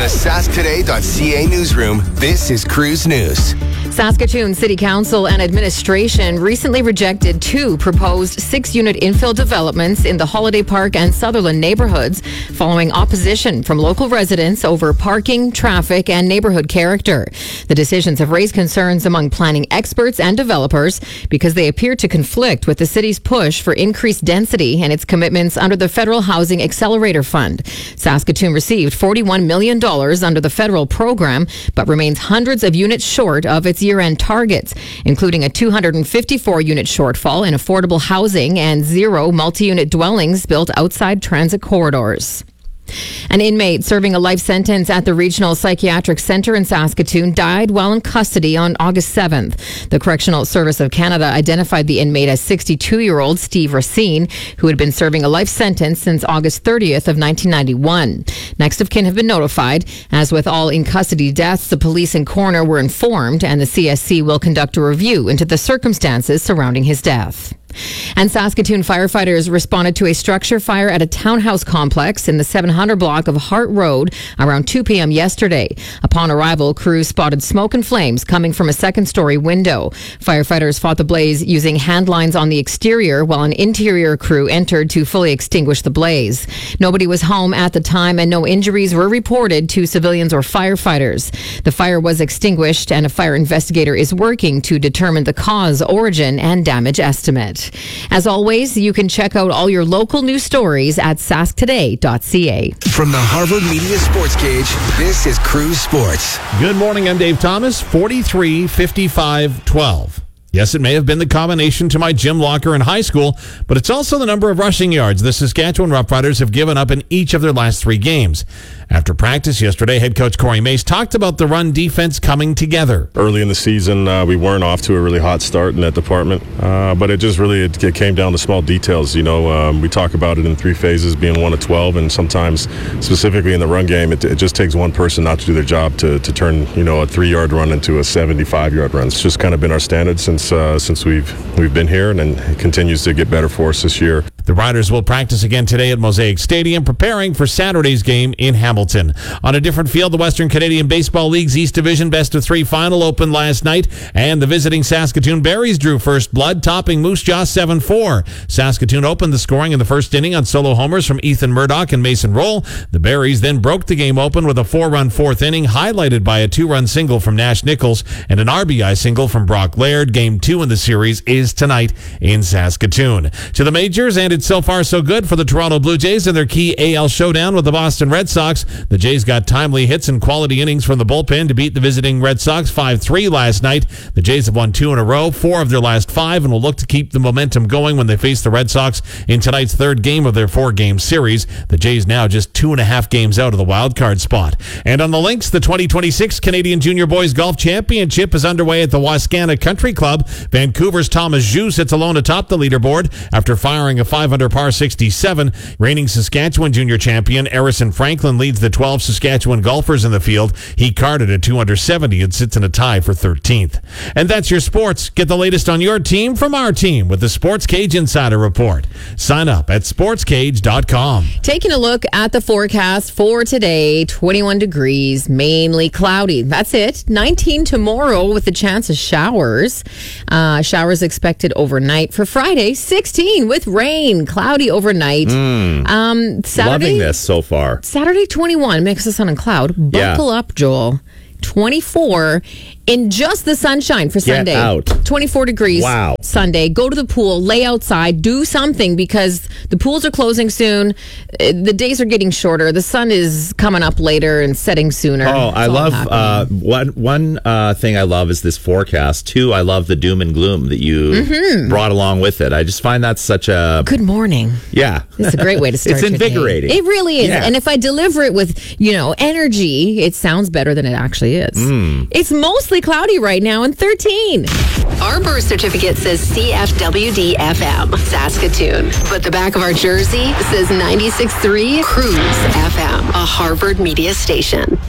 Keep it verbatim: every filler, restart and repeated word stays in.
the sask today dot c a newsroom, this is Cruise News. Saskatoon City Council and Administration recently rejected two proposed six-unit infill developments in the Holiday Park and Sutherland neighborhoods following opposition from local residents over parking, traffic, and neighborhood character. The decisions have raised concerns among planning experts and developers because they appear to conflict with the city's push for increased density and its commitments under the Federal Housing Accelerator Fund. Saskatoon received forty-one million dollars under the federal program, but remains hundreds of units short of its year-end targets, including a two hundred fifty-four unit shortfall in affordable housing and zero multi-unit dwellings built outside transit corridors. An inmate serving a life sentence at the Regional Psychiatric Centre in Saskatoon died while in custody on August seventh. The Correctional Service of Canada identified the inmate as sixty-two-year-old Steve Racine, who had been serving a life sentence since August thirtieth of nineteen ninety-one. Next of kin have been notified. As with all in-custody deaths, the police and coroner were informed, and the C S C will conduct a review into the circumstances surrounding his death. And Saskatoon firefighters responded to a structure fire at a townhouse complex in the seven hundred block of Hart Road around two p.m. yesterday. Upon arrival, crews spotted smoke and flames coming from a second-story window. Firefighters fought the blaze using hand lines on the exterior while an interior crew entered to fully extinguish the blaze. Nobody was home at the time and no injuries were reported to civilians or firefighters. The fire was extinguished and a fire investigator is working to determine the cause, origin, and damage estimate. As always, you can check out all your local news stories at sask today dot c a. From the Harvard Media Sports Cage, this is Cruise Sports. Good morning, I'm Dave Thomas, forty-three, fifty-five, twelve. Yes, it may have been the combination to my gym locker in high school, but it's also the number of rushing yards the Saskatchewan Roughriders have given up in each of their last three games. After practice yesterday, head coach Corey Mace talked about the run defense coming together. Early in the season, uh, we weren't off to a really hot start in that department, uh, but it just really it, it came down to small details. You know, um, we talk about it in three phases, being one to twelve, and sometimes, specifically in the run game, it, it just takes one person not to do their job to, to turn, you know, a three-yard run into a seventy-five-yard run. It's just kind of been our standard since uh, since we've we've been here, and, and it continues to get better for us this year. The Riders will practice again today at Mosaic Stadium, preparing for Saturday's game in Hamilton. On a different field, the Western Canadian Baseball League's East Division Best of Three final opened last night, and the visiting Saskatoon Berries drew first blood, topping Moose Jaw seven four. Saskatoon opened the scoring in the first inning on solo homers from Ethan Murdoch and Mason Roll. The Berries then broke the game open with a four-run fourth inning, highlighted by a two-run single from Nash Nichols and an R B I single from Brock Laird. Game two in the series is tonight in Saskatoon. To the majors, and it's so far so good for the Toronto Blue Jays in their key A L showdown with the Boston Red Sox. The Jays got timely hits and quality innings from the bullpen to beat the visiting Red Sox five three last night. The Jays have won two in a row, four of their last five, and will look to keep the momentum going when they face the Red Sox in tonight's third game of their four-game series. The Jays now just two and a half games out of the wild card spot. And on the links, the twenty twenty-six Canadian Junior Boys Golf Championship is underway at the Wascana Country Club. Vancouver's Thomas Zhu sits alone atop the leaderboard after firing a five under par sixty-seven. Reigning Saskatchewan Junior Champion Harrison Franklin leads the twelve Saskatchewan golfers in the field. He carded a two under seventy and sits in a tie for thirteenth. And that's your sports. Get the latest on your team from our team with the Sports Cage Insider Report. Sign up at sports cage dot com. Taking a look at the forecast for today, twenty-one degrees, mainly cloudy. That's it. nineteen tomorrow with the chance of showers. Uh, showers expected overnight. For Friday, sixteen with rain, cloudy overnight. Mm, um, Saturday, loving this so far. Saturday, twenty-one, mix the sun and cloud. Buckle yeah. up, Joel. twenty-four in just the sunshine for Sunday. Get out. twenty-four degrees. Wow. Sunday. Go to the pool, lay outside, do something because the pools are closing soon. The days are getting shorter. The sun is coming up later and setting sooner. Oh, That's I love uh, happening. one one uh, thing I love is this forecast. Two, I love the doom and gloom that you mm-hmm. brought along with it. I just find that such a good morning. Yeah, it's a great way to start. It's invigorating. Your day. It really is. Yeah. And if I deliver it with, you know, energy, it sounds better than it actually is. Mm. It's mostly cloudy right now and thirteen. Our birth certificate says C F W D F M, Saskatoon. But the back of our jersey says ninety-six point three Cruise F M, a Harvard media station.